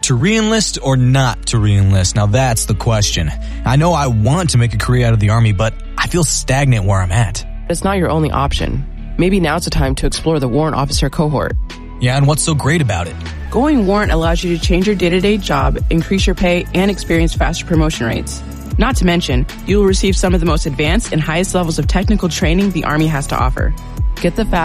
to re-enlist or not to re-enlist? Now that's the question. I know I want to make a career out of the Army, but I feel stagnant where I'm at. It's not your only option. Maybe now's the time to explore the Warrant Officer cohort. Yeah, and what's so great about it? Going Warrant allows you to change your day-to-day job, increase your pay, and experience faster promotion rates. Not to mention, you will receive some of the most advanced and highest levels of technical training the Army has to offer. Get the facts